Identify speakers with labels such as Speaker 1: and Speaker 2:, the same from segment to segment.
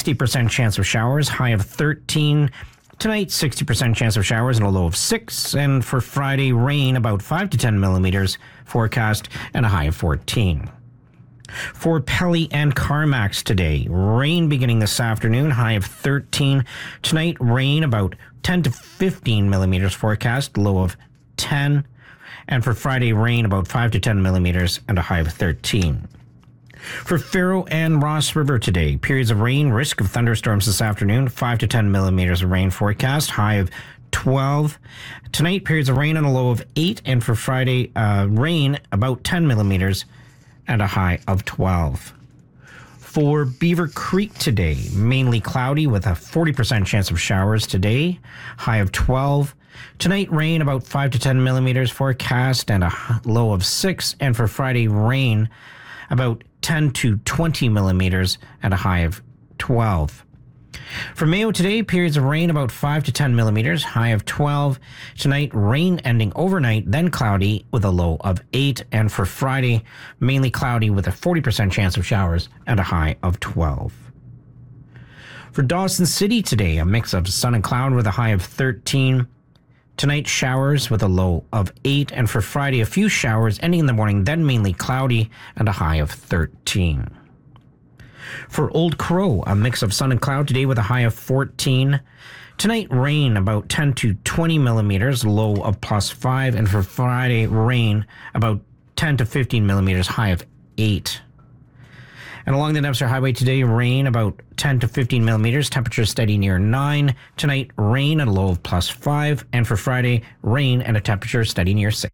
Speaker 1: 60% chance of showers, high of 13. Tonight, 60% chance of showers and a low of 6. And for Friday, rain, about 5 to 10 millimeters forecast and a high of 14. For Pelly and Carmax today, rain beginning this afternoon, high of 13. Tonight, rain, about 10 to 15 millimeters forecast, low of 10. And for Friday, rain, about 5 to 10 millimeters and a high of 13. For Faro and Ross River today, periods of rain, risk of thunderstorms this afternoon, 5 to 10 millimeters of rain forecast, high of 12. Tonight, periods of rain and a low of 8. And for Friday, rain, about 10 millimeters and a high of 12. For Beaver Creek today, mainly cloudy with a 40% chance of showers today, high of 12. Tonight, rain, about 5 to 10 millimeters forecast and a low of 6. And for Friday, rain, about 10 to 20 millimeters and a high of 12. For Mayo today, periods of rain, about 5 to 10 millimeters, high of 12. Tonight, rain ending overnight, then cloudy with a low of 8. And for Friday, mainly cloudy with a 40% chance of showers and a high of 12. For Dawson City today, a mix of sun and cloud with a high of 13. Tonight, showers with a low of 8. And for Friday, a few showers ending in the morning, then mainly cloudy and a high of 13. For Old Crow, a mix of sun and cloud today with a high of 14. Tonight, rain about 10 to 20 millimeters, low of plus 5. And for Friday, rain about 10 to 15 millimeters, high of 8. And along the Nevstar Highway today, rain about 10 to 15 millimeters, temperature steady near 9. Tonight, rain and a low of plus 5. And for Friday, rain and a temperature steady near 6.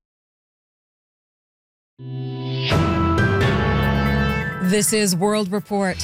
Speaker 2: This is World Report.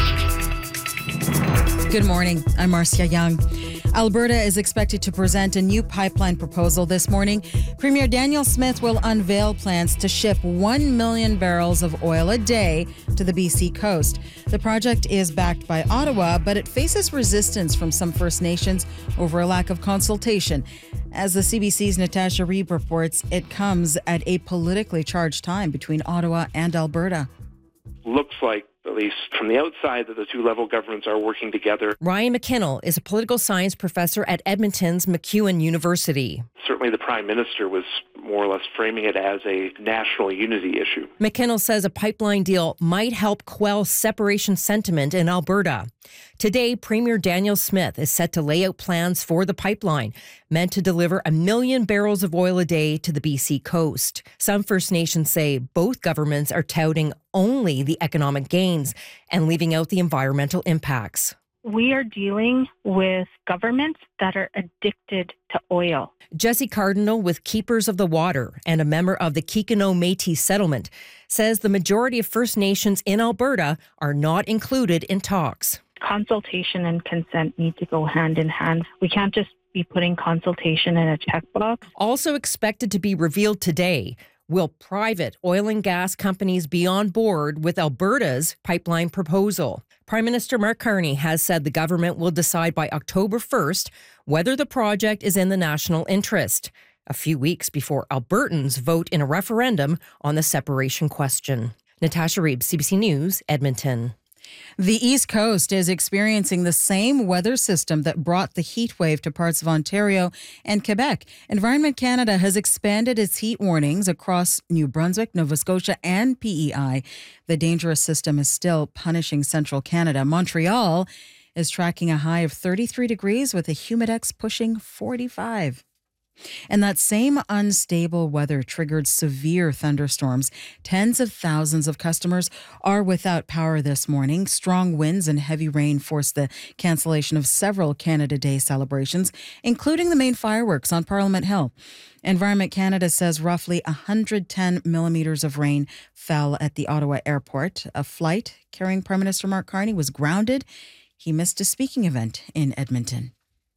Speaker 2: Good morning. I'm Marcia Young. Alberta is expected to present a new pipeline proposal this morning. Premier Daniel Smith will unveil plans to ship 1 million barrels of oil a day to the BC coast. The project is backed by Ottawa, but it faces resistance from some First Nations over a lack of consultation. As the CBC's Natasha Reeb reports, it comes at a politically charged time between Ottawa and Alberta.
Speaker 3: Looks like, at least from the outside, that the two-level governments are working together.
Speaker 4: Ryan McKinnell is a political science professor at Edmonton's MacEwan University.
Speaker 3: Certainly the Prime Minister was more or less framing it as a national unity issue.
Speaker 4: McKinnell says a pipeline deal might help quell separation sentiment in Alberta. Today, Premier Daniel Smith is set to lay out plans for the pipeline, meant to deliver 1 million barrels of oil a day to the BC coast. Some First Nations say both governments are touting only the economic gains and leaving out the environmental impacts.
Speaker 5: We are dealing with governments that are addicted to oil.
Speaker 4: Jesse Cardinal with Keepers of the Water and a member of the Kikino Métis settlement says the majority of First Nations in Alberta are not included in talks.
Speaker 5: Consultation and consent need to go hand in hand. We can't just be putting consultation in a checkbox.
Speaker 4: Also expected to be revealed today, will private oil and gas companies be on board with Alberta's pipeline proposal? Prime Minister Mark Carney has said the government will decide by October 1st whether the project is in the national interest, a few weeks before Albertans vote in a referendum on the separation question. Natasha Reeb, CBC News, Edmonton.
Speaker 2: The East Coast is experiencing the same weather system that brought the heat wave to parts of Ontario and Quebec. Environment Canada has expanded its heat warnings across New Brunswick, Nova Scotia, and PEI. The dangerous system is still punishing central Canada. Montreal is tracking a high of 33 degrees with a humidex pushing 45. And that same unstable weather triggered severe thunderstorms. Tens of thousands of customers are without power this morning. Strong winds and heavy rain forced the cancellation of several Canada Day celebrations, including the main fireworks on Parliament Hill. Environment Canada says roughly 110 millimeters of rain fell at the Ottawa airport. A flight carrying Prime Minister Mark Carney was grounded. He missed a speaking event in Edmonton.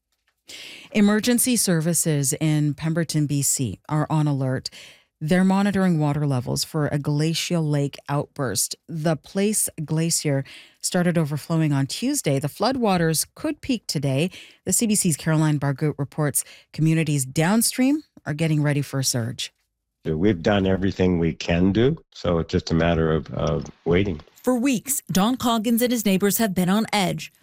Speaker 2: Emergency services in Pemberton, BC are on alert. They're monitoring water levels for a glacial lake outburst. The Place Glacier started overflowing on Tuesday. The floodwaters could peak today. The CBC's Caroline Bargut reports communities downstream are getting ready for a surge.
Speaker 6: We've done everything we can do, so it's just a matter of waiting.
Speaker 7: For weeks, Don Coggins and his neighbors have been on edge.